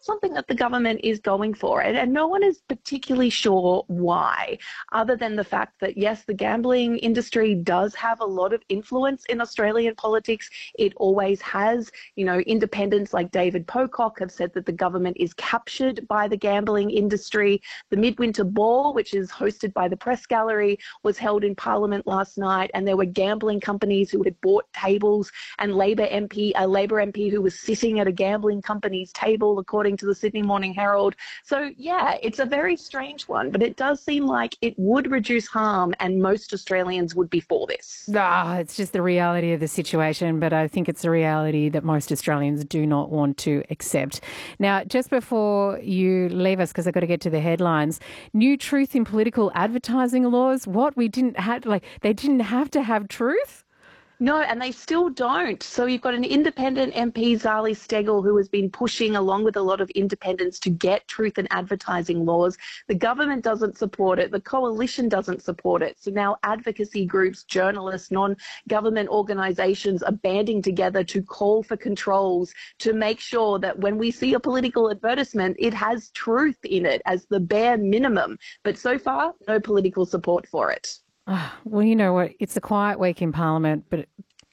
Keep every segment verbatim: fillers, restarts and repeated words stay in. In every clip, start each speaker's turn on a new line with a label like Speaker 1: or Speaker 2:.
Speaker 1: something that the government is going for. And, and no one is particularly sure why, other than the fact that, yes, the gambling industry does have a lot of influence in Australian politics. It always has. You know, independents like David Pocock have said that the government is captured by the gambling industry. The Midwinter Ball, which is hosted by the Press Gallery, was held in Parliament last night, and there were gambling companies who had bought tables, and Labor M P, a Labor M P who was sitting at a gambling company's table, according to the Sydney Morning Herald. So, yeah, it's a very strange one, but it does seem like it would reduce harm, and most Australians would be for this.
Speaker 2: Ah, it's just the reality of the situation, but I think it's a reality that most Australians do not want to accept. Now, just before you leave us, because I've got to get to the headlines, new truth in political advertising laws. What? We didn't have, like, they didn't have to have truth?
Speaker 1: No, and they still don't. So you've got an independent M P, Zali Steggall, who has been pushing, along with a lot of independents, to get truth in advertising laws. The government doesn't support it. The coalition doesn't support it. So now advocacy groups, journalists, non-government organisations are banding together to call for controls to make sure that when we see a political advertisement, it has truth in it as the bare minimum. But so far, no political support for it.
Speaker 2: Oh, well, you know what? It's a quiet week in Parliament, but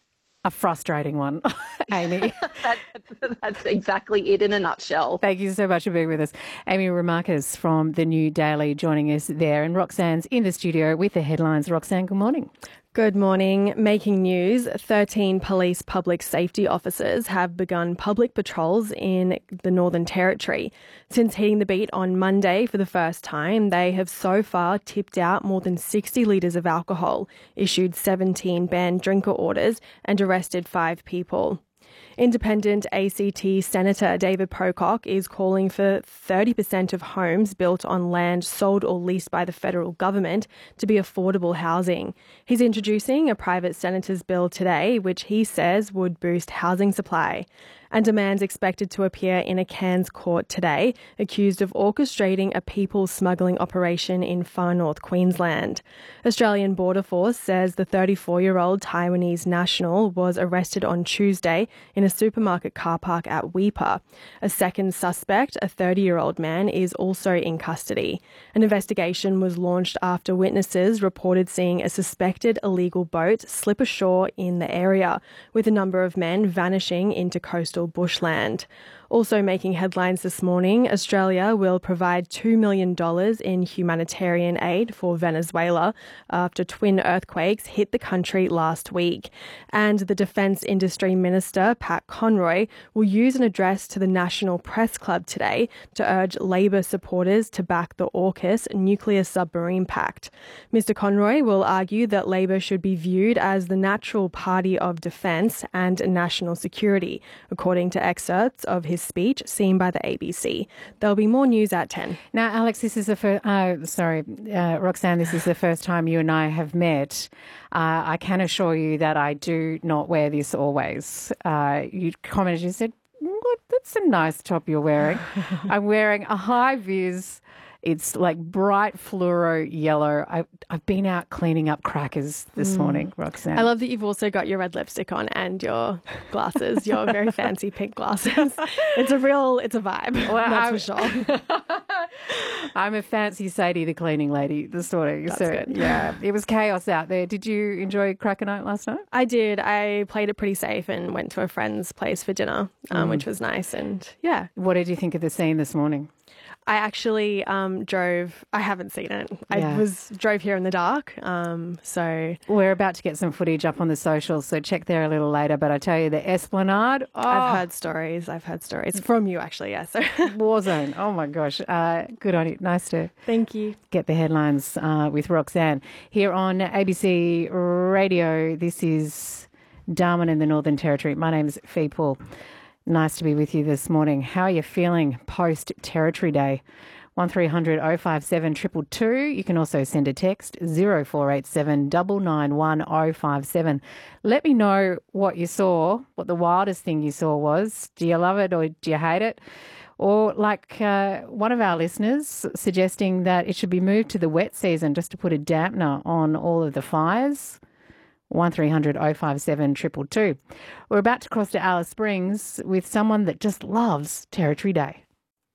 Speaker 2: a frustrating one, Amy.
Speaker 1: that, that's exactly it in a nutshell.
Speaker 2: Thank you so much for being with us. Amy Remarcus from The New Daily joining us there. And Roxanne's in the studio with the headlines. Roxanne, good morning.
Speaker 3: Good morning. Making news, thirteen police public safety officers have begun public patrols in the Northern Territory. Since hitting the beat on Monday for the first time, they have so far tipped out more than sixty litres of alcohol, issued seventeen banned drinker orders and arrested five people. Independent A C T Senator David Pocock is calling for thirty percent of homes built on land sold or leased by the federal government to be affordable housing. He's introducing a private senator's bill today, which he says would boost housing supply. And a man's expected to appear in a Cairns court today, accused of orchestrating a people smuggling operation in far north Queensland. Australian Border Force says the thirty-four-year-old Taiwanese national was arrested on Tuesday in a supermarket car park at Weipa. A second suspect, a thirty-year-old man, is also in custody. An investigation was launched after witnesses reported seeing a suspected illegal boat slip ashore in the area, with a number of men vanishing into coastal bushland. Also making headlines this morning, Australia will provide two million dollars in humanitarian aid for Venezuela after twin earthquakes hit the country last week. And the Defence Industry Minister, Pat Conroy, will use an address to the National Press Club today to urge Labor supporters to back the AUKUS nuclear submarine pact. Mister Conroy will argue that Labor should be viewed as the natural party of defence and national security, according to excerpts of his speech seen by the A B C. There'll be more news at ten.
Speaker 2: Now, Alex, this is the first, uh, sorry, uh, Roxanne, this is the first time you and I have met. Uh, I can assure you that I do not wear this always. Uh, you commented, you said, "What? That's a nice top you're wearing." I'm wearing a high vis. It's like bright fluoro yellow. I, I've been out cleaning up crackers this mm. morning, Roxanne.
Speaker 3: I love that you've also got your red lipstick on and your glasses, your very fancy pink glasses. It's a real, it's a vibe, well, that's I'm, for sure.
Speaker 2: I'm a fancy Sadie the cleaning lady this morning.
Speaker 3: That's
Speaker 2: so,
Speaker 3: good.
Speaker 2: Yeah, it was chaos out there. Did you enjoy cracker night last night?
Speaker 3: I did. I played it pretty safe and went to a friend's place for dinner, um, mm. which was nice. And yeah.
Speaker 2: What did you think of the scene this morning?
Speaker 3: I actually um, drove. I haven't seen it. I
Speaker 2: Yeah.
Speaker 3: was drove here in the dark. Um, so
Speaker 2: We're about to get some footage up on the socials, so check there a little later. But I tell you, the Esplanade, oh,
Speaker 3: I've heard stories. I've heard stories from you, actually. Yeah. So
Speaker 2: Warzone. Oh my gosh. Uh, good on you. Nice to
Speaker 3: thank you.
Speaker 2: get the headlines uh, with Roxanne here on A B C Radio. This is Darwin in the Northern Territory. My name's Fee Paul. Nice to be with you this morning. How are you feeling post-Territory Day? one three hundred oh five seven two two two. You can also send a text, zero four eight seven nine nine one oh five seven. Let me know what you saw, what the wildest thing you saw was. Do you love it or do you hate it? Or like uh, one of our listeners suggesting that it should be moved to the wet season just to put a dampener on all of the fires. one three hundred oh five seven two two two. We're about to cross to Alice Springs with someone that just loves Territory Day.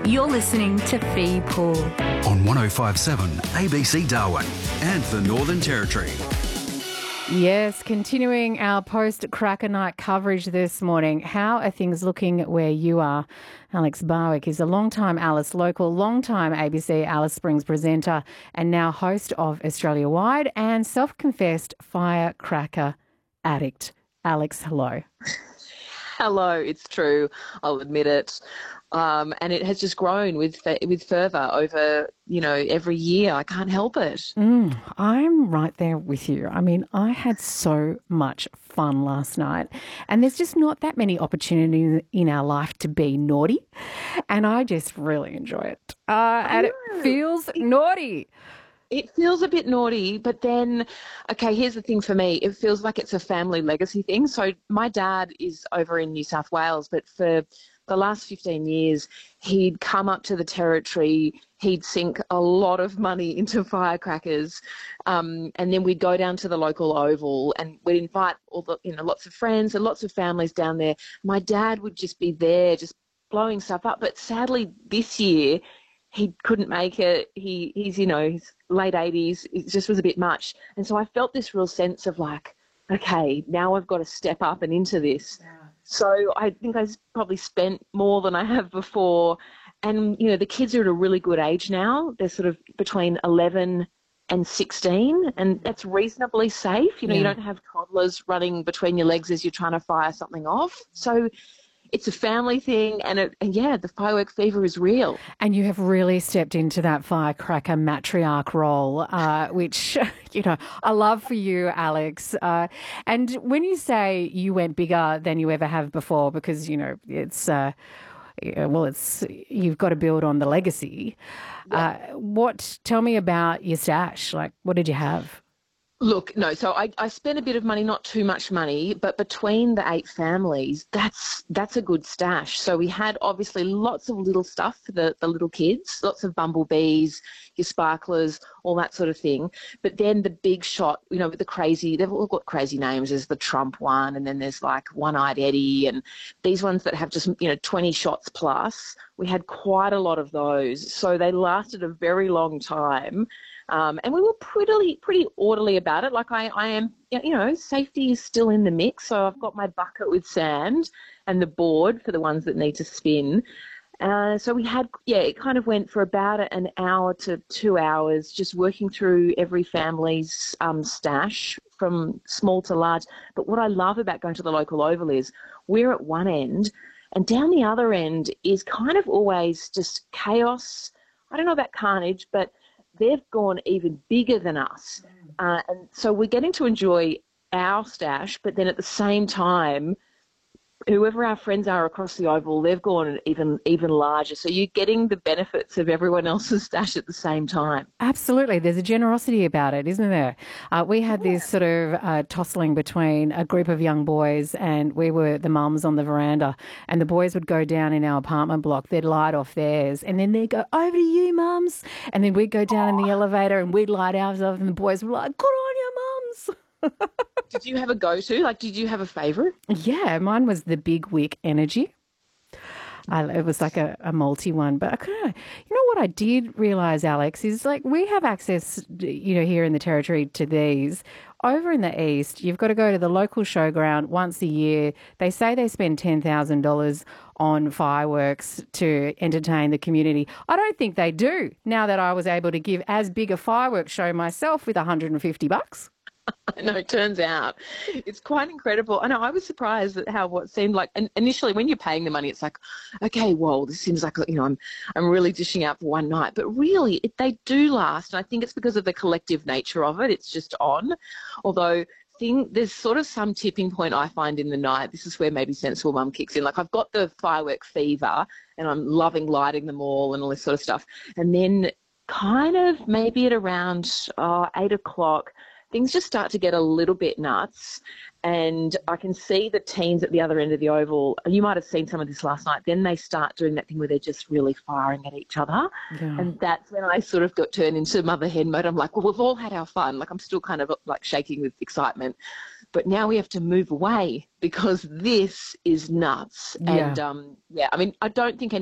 Speaker 4: You're listening to Fee Pool
Speaker 5: on one oh five point seven A B C Darwin and the Northern Territory.
Speaker 2: Yes, continuing our post-Cracker Night coverage this morning. How are things looking where you are? Alex Barwick is a long-time Alice local, long-time A B C Alice Springs presenter and now host of Australia Wide and self-confessed firecracker addict. Alex, hello.
Speaker 6: Hello, it's true. I'll admit it. Um, and it has just grown with with fervour over, you know, every year. I can't help it.
Speaker 2: Mm, I'm right there with you. I mean, I had so much fun last night, and there's just not that many opportunities in our life to be naughty, and I just really enjoy it. Uh, and it feels naughty.
Speaker 6: It feels a bit naughty, but then, okay, here's the thing for me. It feels like it's a family legacy thing. So my dad is over in New South Wales, but for the last fifteen years, he'd come up to the Territory, he'd sink a lot of money into firecrackers, um, and then we'd go down to the local oval and we'd invite all the, you know, lots of friends and lots of families down there. My dad would just be there, just blowing stuff up. But sadly, this year, he couldn't make it. He, he's, you know, his late eighties. It just was a bit much. And so I felt this real sense of like, okay, now I've got to step up and into this. Yeah. So I think I probably spent more than I have before. And, you know, the kids are at a really good age now. They're sort of between eleven and sixteen, and that's reasonably safe. You know, yeah. You don't have toddlers running between your legs as you're trying to fire something off. So it's a family thing, and, it, and yeah, the firework fever is real.
Speaker 2: And you have really stepped into that firecracker matriarch role, uh, which, you know, I love for you, Alex. Uh, and when you say you went bigger than you ever have before, because, you know, it's, uh, well, it's you've got to build on the legacy. Yeah. Uh, what? Tell me about your stash. Like, what did you have?
Speaker 6: Look, no, so I, I spent a bit of money, not too much money, but between the eight families, that's that's a good stash. So we had obviously lots of little stuff for the, the little kids, lots of bumblebees, your sparklers, all that sort of thing. But then the big shot, you know, with the crazy, they've all got crazy names. There's the Trump one, and then there's like One-Eyed Eddie, and these ones that have just, you know, twenty shots plus. We had quite a lot of those. So they lasted a very long time. Um, and we were pretty pretty orderly about it. Like I, I am, you know, safety is still in the mix. So I've got my bucket with sand and the board for the ones that need to spin. Uh, so we had, yeah, it kind of went for about an hour to two hours, just working through every family's um, stash from small to large. But what I love about going to the local oval is we're at one end, and down the other end is kind of always just chaos. I don't know about carnage, but they've gone even bigger than us. Uh, and so we're getting to enjoy our stash, but then at the same time, whoever our friends are across the oval, they've gone even even larger. So you're getting the benefits of everyone else's stash at the same time.
Speaker 2: Absolutely. There's a generosity about it, isn't there? Uh, we had yeah. this sort of uh, tussling between a group of young boys, and we were the mums on the veranda, and the boys would go down in our apartment block. They'd light off theirs, and then they'd go, over to you, mums. And then we'd go down in the elevator and we'd light ours off, and the boys were like, good on you, mums.
Speaker 6: Did you have a go-to? Like, did you have a favourite?
Speaker 2: Yeah, mine was the Big Wick Energy. I, it was like a, a multi one. But I kind of, you know what I did realise, Alex, is like we have access, you know, here in the Territory to these. Over in the East, you've got to go to the local showground once a year. They say they spend ten thousand dollars on fireworks to entertain the community. I don't think they do, now that I was able to give as big a fireworks show myself with one hundred fifty bucks.
Speaker 6: No, it turns out it's quite incredible. I know I was surprised at how what seemed like, and initially when you're paying the money, it's like, okay, well, this seems like, you know, I'm I'm really dishing out for one night. But really, it, they do last. And I think it's because of the collective nature of it. It's just on. Although thing, there's sort of some tipping point I find in the night. This is where maybe Sensible Mum kicks in. Like I've got the firework fever and I'm loving lighting them all and all this sort of stuff. And then kind of maybe at around oh, eight o'clock, things just start to get a little bit nuts, and I can see the teens at the other end of the oval. You might have seen some of this last night. Then they start doing that thing where they're just really firing at each other. Yeah. And that's when I sort of got turned into mother hen mode. I'm like, well, we've all had our fun. Like I'm still kind of like shaking with excitement. But now we have to move away because this is nuts. Yeah. And, um, yeah, I mean, I don't think any